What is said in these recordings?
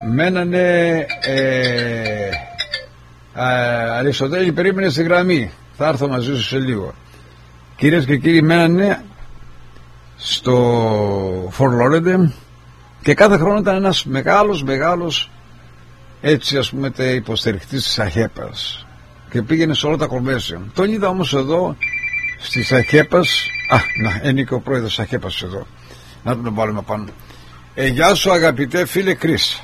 Μένανε Αριστοτέλη, περίμενε στη γραμμή. Θα έρθω μαζί σου σε λίγο. Κυρίες και κύριοι, μένανε στο Fort Lauderdale και κάθε χρόνο ήταν ένας μεγάλος έτσι ας πούμε υποστηρικτής της ΑΧΕΠΑς και πήγαινε σε όλα τα convention. Τον είδα όμως εδώ στις ΑΧΕΠΑς. Να, είναι και ο πρόεδρος της ΑΧΕΠΑς εδώ. Να τον βάλουμε πάνω. Γεια σου αγαπητέ φίλε Chris.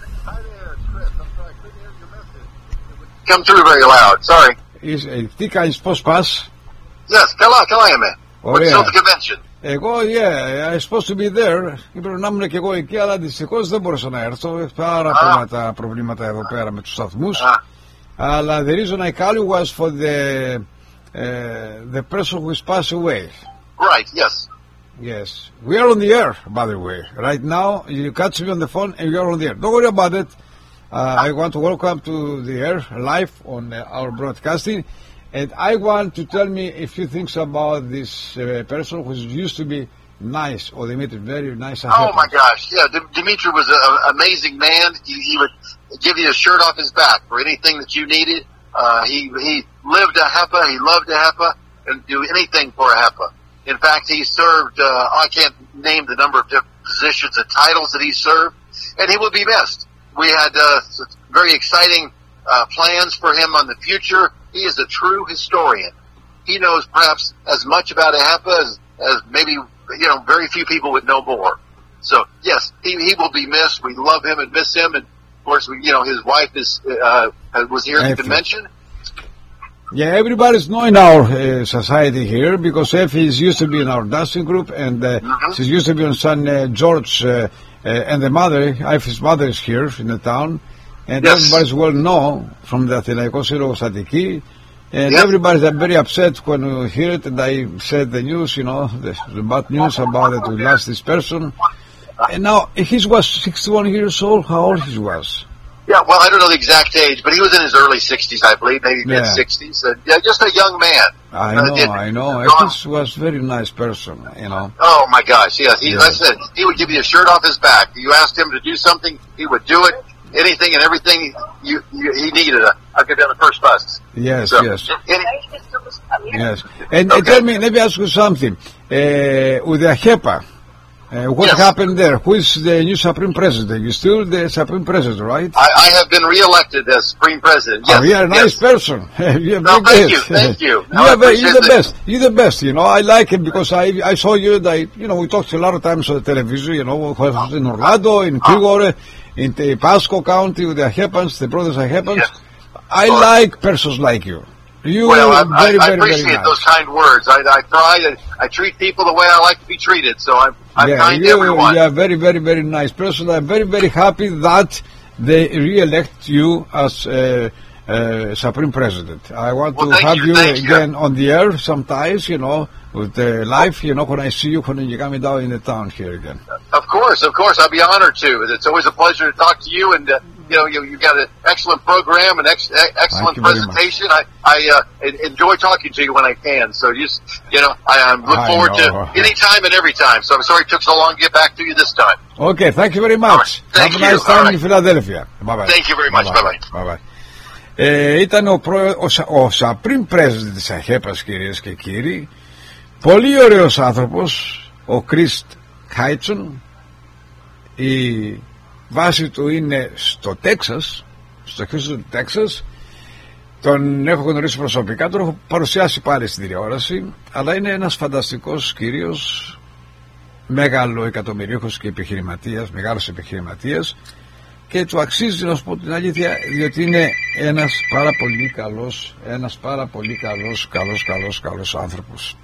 Come through very loud, sorry. Τι κάνεις, πώς πας? Yes, καλά είμαι. What's the convention? Εγώ, I supposed to be there. Πρέπει να ήμουν και εγώ εκεί, αλλά δυστυχώς δεν μπορούσα να έρθω. Πάρα πολλά τα προβλήματα εδώ πέρα με τους σταθμούς. Αλλά the reason I call you was for the person who is passed away. Right, yes. Yes. We are on the air, by the way. Right now, you catch me on the phone and we are on the air. Don't worry about it. I want to welcome to the air live on our broadcasting, and I want to tell me a few things about this person who used to be nice, or Dimitri, very nice. Oh my gosh, yeah, Dimitri was an amazing man. He would give you a shirt off his back for anything that you needed. He lived a HEPA, he loved a HEPA, and do anything for a HEPA. In fact, he served, I can't name the number of different positions and titles that he served, and he will be missed. We had very exciting plans for him on the future. He is a true historian. He knows perhaps as much about a HEPA as maybe, very few people would know more. So, yes, he will be missed. We love him and miss him. And, of course, his wife was here at the convention. Yeah, everybody's knowing our society here because Effie used to be in our dancing group, and she's used to be on San George, and the mother, Effie's mother, is here in the town, and everybody's well know from the Athinaikos Syllogos Attiki, and everybody's very upset when we hear it. And I said the news, the bad news about that we lost this person, and now he was 61 years old. How old he was? Yeah, well, I don't know the exact age, but he was in his early 60s, I believe, maybe mid-60s. Just a young man. I know. He was a very nice person, Oh, my gosh, yes. Like I said, he would give you a shirt off his back. You asked him to do something, he would do it. Anything and everything he needed. I could be on the first bus. Yes, so, yes. Yes. And tell me, let me ask you something. With the HEPA, what happened there? Who is the new Supreme President? You're still the Supreme President, right? I have been re-elected as Supreme President. Yes. Oh, you're a nice person. You're thank you. You're the best. You're the best. I like it because I saw you. We talked a lot of times on the television. In Orlando, in Kilgore, in the Pasco County with the HEPANs, the brothers HEPANs. Yes. I like persons like you. I appreciate those kind words. I try. I treat people the way I like to be treated. So I'm kind to everyone. You are a very, very, very nice person. I'm very, very happy that they re-elect you as Supreme President. I want to have you again on the air sometimes, with the live, when I see you when you're coming down in the town here again. Of course. I'll be honored to. It's always a pleasure to talk to you, and you've got an excellent program and excellent presentation. I enjoy talking to you when I can. So I look forward to any time and every time. So I'm sorry it took so long to get back to you this time. Okay, thank you very much. Thank Have a nice time in Philadelphia. Bye-bye. Thank you very much. Bye-bye. Ήταν ο Supreme President της ΑΧΕΠΑς, κυρίες και κύριοι. Πολύ ωραίος άνθρωπος, ο Chris Hitchens. Η βάση του είναι στο Τέξας, στο Houston του Τέξας. Τον έχω γνωρίσει προσωπικά, τον έχω παρουσιάσει πάλι στην τηλεόραση, αλλά είναι ένας φανταστικός κύριος, μεγάλο εκατομμυρίουχος και επιχειρηματίας, μεγάλος επιχειρηματίας, και του αξίζει, να σου πω την αλήθεια, διότι είναι ένας πάρα πολύ καλός άνθρωπος.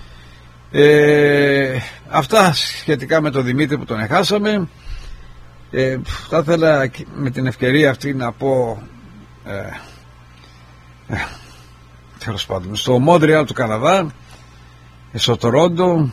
Αυτά σχετικά με τον Δημήτρη που τον εχάσαμε. Θα ήθελα με την ευκαιρία αυτή να πω τέλος πάντων στο Μόντρεαλ του Καναδά, στο Τορόντο,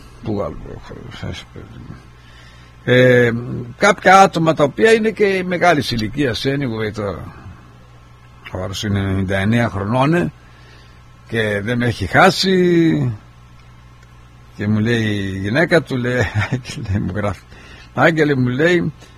κάποια άτομα τα οποία είναι και μεγάλης ηλικίας. Anyway, ο άλλος είναι 99 χρονών και δεν με έχει χάσει, και μου λέει η γυναίκα του, μου γράφει, Άγγελε, μου λέει,